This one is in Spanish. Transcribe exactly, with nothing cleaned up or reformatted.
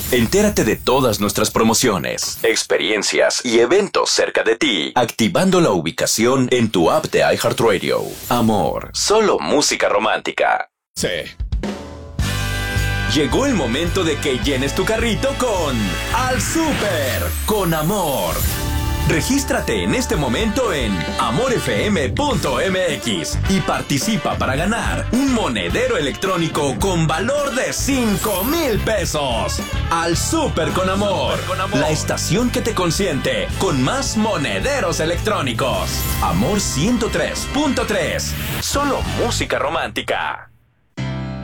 Entérate de todas nuestras promociones, experiencias y eventos cerca de ti, activando la ubicación en tu app de iHeartRadio. Amor, solo música romántica. Sí. Llegó el momento de que llenes tu carrito con Al Súper con Amor. Regístrate en este momento en amor f m punto m x y participa para ganar un monedero electrónico con valor de cinco mil pesos. Al Súper con Amor, con Amor, la estación que te consiente con más monederos electrónicos. Amor ciento tres punto tres, solo música romántica.